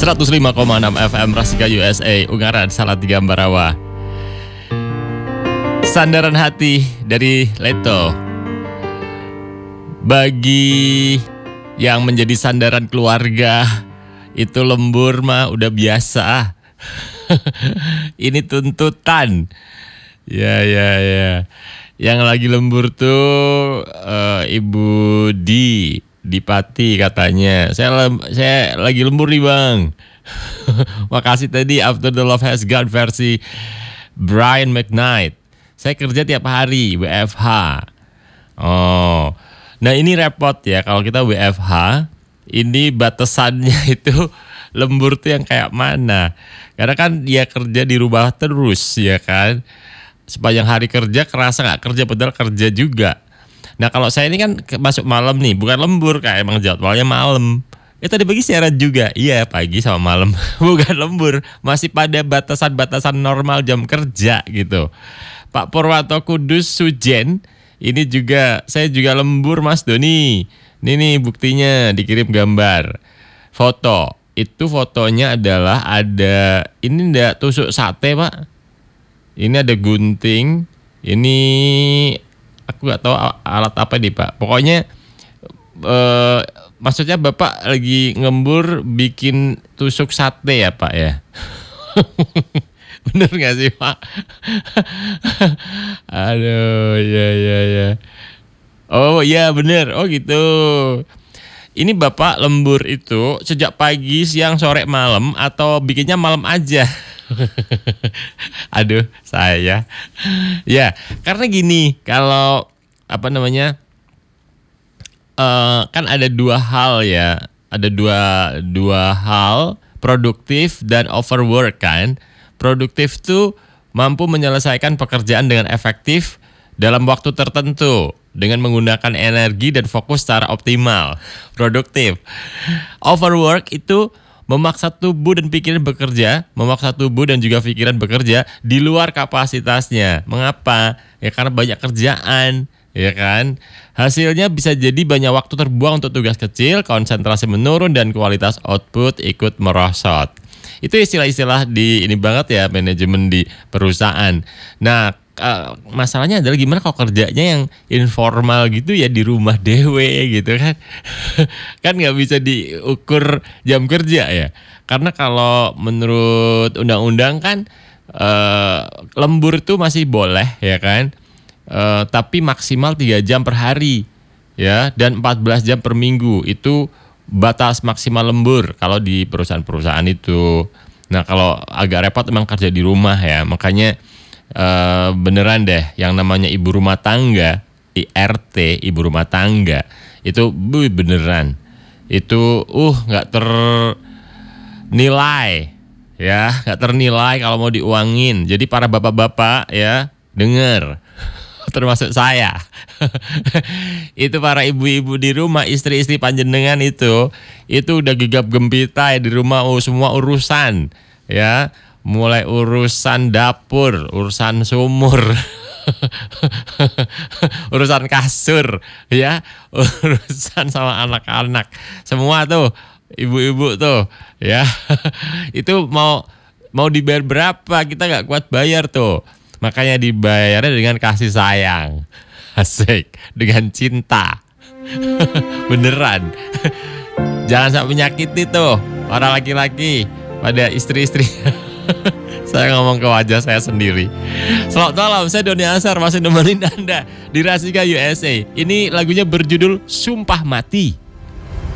105,6 FM Rasika USA, Ungaran, Salatiga, Ambarawa. Sandaran hati dari Leto. Bagi yang menjadi sandaran keluarga, itu lembur mah udah biasa. Ini tuntutan. Ya. Yang lagi lembur tuh Ibu di Pati katanya. Saya lagi lembur nih bang. Makasih tadi After the Love Has Gone versi Brian McKnight. Saya kerja tiap hari WFH. Oh, nah ini repot ya kalau kita WFH. Ini batasannya itu lembur tuh yang kayak mana? Karena kan dia kerja di rumah terus ya kan. Sepanjang hari kerja kerasa nggak kerja padahal kerja juga. Nah kalau saya ini kan masuk malam nih, bukan lembur kayak emang jadwalnya malam. Tadi pagi siaran juga, iya pagi sama malam, bukan lembur, masih pada batasan-batasan normal jam kerja gitu. Pak Purwanto Kudus Sujen, ini juga saya juga lembur Mas Doni. Ini nih buktinya dikirim gambar, foto. Itu fotonya adalah ada ini ndak tusuk sate Pak. Ini ada gunting. Ini aku nggak tahu alat apa nih Pak. Pokoknya maksudnya Bapak lagi ngembur bikin tusuk sate ya Pak ya. Bener nggak sih Pak? Aduh ya. Oh iya bener. Oh gitu. Ini Bapak lembur itu sejak pagi, siang, sore, malam atau bikinnya malam aja? Aduh saya. Ya karena gini, kalau apa namanya kan ada dua hal ya. Ada dua hal, produktif dan overwork kan. Produktif tuh mampu menyelesaikan pekerjaan dengan efektif dalam waktu tertentu dengan menggunakan energi dan fokus secara optimal. Produktif. Overwork itu memaksa tubuh dan pikiran bekerja, memaksa tubuh dan juga pikiran bekerja di luar kapasitasnya. Mengapa? Ya karena banyak kerjaan, ya kan? Hasilnya bisa jadi banyak waktu terbuang untuk tugas kecil, konsentrasi menurun dan kualitas output ikut merosot. Itu istilah-istilah di ini banget ya manajemen di perusahaan. Nah, masalahnya adalah gimana kalau kerjanya yang informal gitu ya di rumah dewe gitu kan. Kan nggak bisa diukur jam kerja ya. Karena kalau menurut undang-undang kan lembur itu masih boleh ya kan. Tapi maksimal 3 jam per hari ya dan 14 jam per minggu itu batas maksimal lembur kalau di perusahaan-perusahaan itu. Nah kalau agak repot emang kerja di rumah ya, makanya beneran deh yang namanya ibu rumah tangga, IRT, ibu rumah tangga itu beneran itu nggak ternilai ya, nggak ternilai kalau mau diuangin. Jadi para bapak-bapak ya denger, termasuk saya. Itu para ibu-ibu di rumah, istri-istri panjenengan itu udah gegap gempita ya di rumah. Semua urusan ya, mulai urusan dapur, urusan sumur, urusan kasur ya, urusan sama anak-anak, semua tuh ibu-ibu tuh ya. Itu mau dibayar berapa kita nggak kuat bayar tuh. Makanya dibayarnya dengan kasih sayang. Asik. Dengan cinta. Beneran. Jangan sampai menyakiti tuh orang laki-laki pada istri-istri. Saya ngomong ke wajah saya sendiri. Selamat malam, saya Doni Asar masih nemenin Anda di Rasika USA. Ini lagunya berjudul Sumpah Mati.